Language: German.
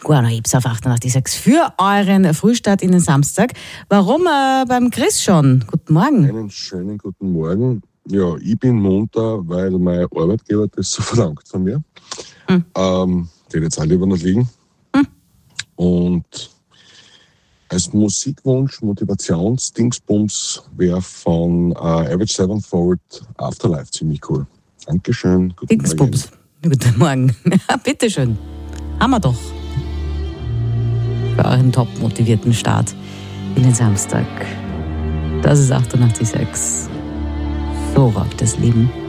Guano Ips auf 88.6 für euren Frühstart in den Samstag. Warum beim Chris schon? Guten Morgen. Einen schönen guten Morgen. Ja, ich bin munter, weil mein Arbeitgeber das so verlangt von mir. Der jetzt auch lieber noch liegen. Und als Musikwunsch, Motivationsdingsbums wäre von Avenged Sevenfold Afterlife ziemlich cool. Dankeschön. Guten Dingsbums. Guten Morgen. Bitteschön. Haben wir doch. Für euren top motivierten Start in den Samstag. Das ist 88.6. So rockt das Leben.